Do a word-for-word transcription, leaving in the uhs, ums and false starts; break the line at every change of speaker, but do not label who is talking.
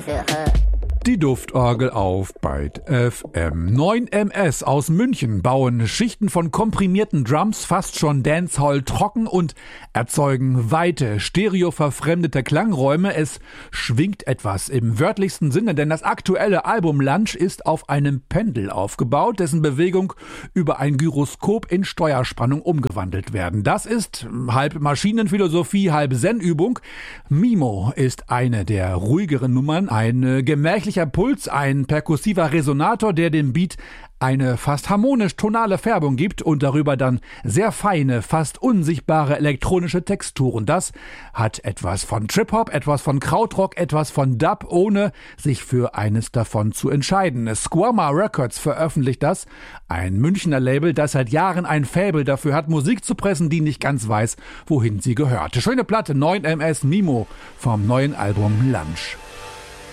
Die Duftorgel auf Byte F M. neun M S aus München bauen Schichten von komprimierten Drums fast schon Dancehall trocken und erzeugen weite, stereoverfremdete Klangräume. Es schwingt etwas im wörtlichsten Sinne, denn das aktuelle Album Lunch ist auf einem Pendel aufgebaut, dessen Bewegung über ein Gyroskop in Steuerspannung umgewandelt werden. Das ist halb Maschinenphilosophie, halb Zen-Übung. Mimo ist eine der ruhigeren Nummern, ein gemächlicher Puls, ein perkussiver Resonator, der dem Beat eine fast harmonisch-tonale Färbung gibt und darüber dann sehr feine, fast unsichtbare elektronische Texturen. Das hat etwas von Trip-Hop, etwas von Krautrock, etwas von Dub, ohne sich für eines davon zu entscheiden. Squamma Records veröffentlicht das, ein Münchner Label, das seit Jahren ein Faible dafür hat, Musik zu pressen, die nicht ganz weiß, wohin sie gehört. Schöne Platte, neun M S Mimo vom neuen Album Lunch.